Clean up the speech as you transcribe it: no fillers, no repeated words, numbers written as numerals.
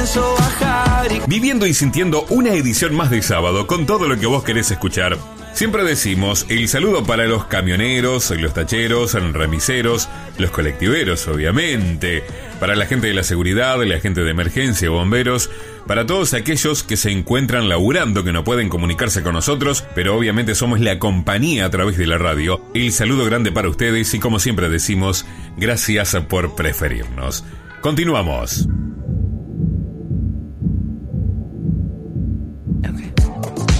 pienso bajar. Viviendo y sintiendo una edición más de sábado con todo lo que vos querés escuchar. Siempre decimos el saludo para los camioneros, los tacheros, remiseros, los colectiveros, obviamente, para la gente de la seguridad, la gente de emergencia, bomberos, para todos aquellos que se encuentran laburando, que no pueden comunicarse con nosotros, pero obviamente somos la compañía a través de la radio. El saludo grande para ustedes y, como siempre decimos, gracias por preferirnos. Continuamos.